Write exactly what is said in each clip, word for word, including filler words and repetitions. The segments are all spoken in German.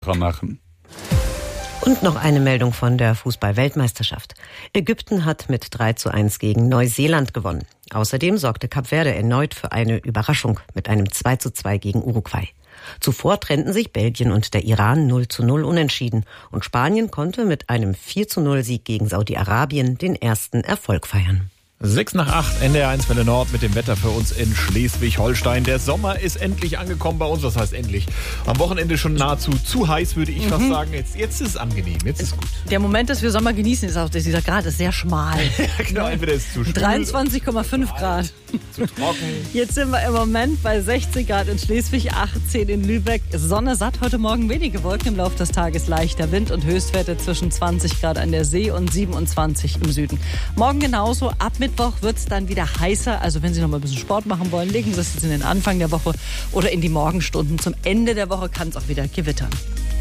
dran machen. Und noch eine Meldung von der Fußball-Weltmeisterschaft. Ägypten hat mit drei zu eins gegen Neuseeland gewonnen. Außerdem sorgte Kap Verde erneut für eine Überraschung mit einem zwei zu zwei gegen Uruguay. Zuvor trennten sich Belgien und der Iran null zu null unentschieden. Und Spanien konnte mit einem vier zu null Sieg gegen Saudi-Arabien den ersten Erfolg feiern. Sechs nach acht, N D R eins Welle Nord mit dem Wetter für uns in Schleswig-Holstein. Der Sommer ist endlich angekommen bei uns. Was heißt endlich? Am Wochenende schon nahezu zu heiß, würde ich mhm. fast sagen. Jetzt, jetzt ist es angenehm, jetzt ist gut. Der Moment, dass wir Sommer genießen, ist auch, dieser Grad ist sehr schmal. Ja, genau, entweder ist es zu schwül. dreiundzwanzig Komma fünf Grad. Zu trocken. Jetzt sind wir im Moment bei sechzig Grad in Schleswig, achtzehn in Lübeck. Sonne satt, heute Morgen wenige Wolken, im Laufe des Tages leichter Wind und Höchstwerte zwischen zwanzig Grad an der See und siebenundzwanzig im Süden. Morgen genauso, ab Mittwoch wird es dann wieder heißer. Also wenn Sie noch mal ein bisschen Sport machen wollen, legen Sie es jetzt in den Anfang der Woche oder in die Morgenstunden. Zum Ende der Woche kann es auch wieder gewittern.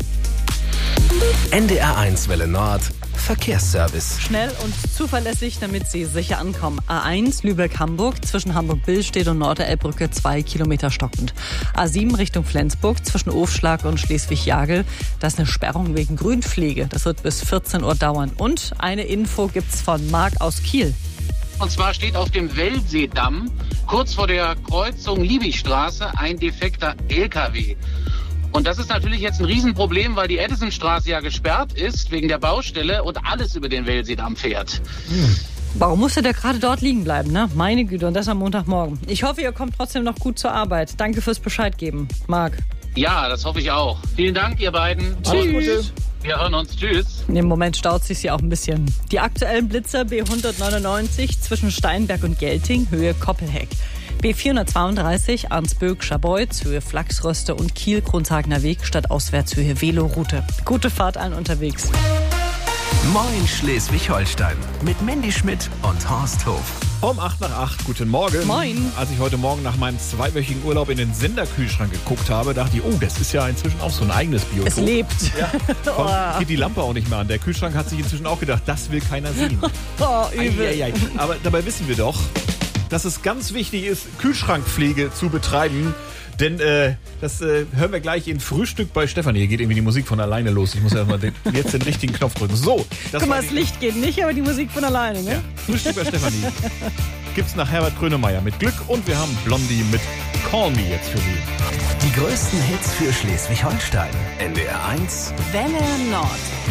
N D R eins Welle Nord Verkehrsservice. Schnell und zuverlässig, damit Sie sicher ankommen. A eins Lübeck-Hamburg zwischen Hamburg-Billstedt und Norderelbbrücke zwei Kilometer stockend. A sieben Richtung Flensburg zwischen Ofschlag und Schleswig-Jagel. Das ist eine Sperrung wegen Grünpflege. Das wird bis vierzehn Uhr dauern. Und eine Info gibt's von Marc aus Kiel. Und zwar steht auf dem Wellseedamm kurz vor der Kreuzung Liebigstraße ein defekter L K W. Und das ist natürlich jetzt ein Riesenproblem, weil die Edisonstraße ja gesperrt ist wegen der Baustelle und alles über den Wellseedamm fährt. Hm. Warum musste der gerade dort liegen bleiben, ne? Meine Güte, und das am Montagmorgen. Ich hoffe, ihr kommt trotzdem noch gut zur Arbeit. Danke fürs Bescheid geben, Marc. Ja, das hoffe ich auch. Vielen Dank, ihr beiden. Tschüss. Wir hören uns. Tschüss. Im Moment staut sich sie auch ein bisschen. Die aktuellen Blitzer B hundertneunundneunzig zwischen Steinberg und Gelting, Höhe Koppelheck. B vierhundertzweiunddreißig Arnsböck-Scharbeutz, Höhe Flachsröste und Kiel-Kronzhagener Weg, Stadtauswärtshöhe Veloroute. Gute Fahrt allen unterwegs. Moin Schleswig-Holstein mit Mandy Schmidt und Horst Hof. Um acht nach acht, guten Morgen. Moin. Als ich heute Morgen nach meinem zweiwöchigen Urlaub in den Senderkühlschrank geguckt habe, dachte ich, oh, das ist ja inzwischen auch so ein eigenes Biotop. Es lebt. Ja. Oh. Geht die Lampe auch nicht mehr an. Der Kühlschrank hat sich inzwischen auch gedacht, das will keiner sehen. Oh, übel. Ei, ei, ei. Aber dabei wissen wir doch, dass es ganz wichtig ist, Kühlschrankpflege zu betreiben. Denn äh, das äh, hören wir gleich in Frühstück bei Stefanie. Hier geht irgendwie die Musik von alleine los. Ich muss ja mal den, jetzt den richtigen Knopf drücken. So. Das Guck mal, das Licht geht nicht, aber die Musik von alleine, ne? Ja. Frühstück bei Stefanie. Gibt's nach Herbert Grönemeyer mit Glück und wir haben Blondie mit Call Me jetzt für Sie. Die größten Hits für Schleswig-Holstein. N D R eins Welle Nord.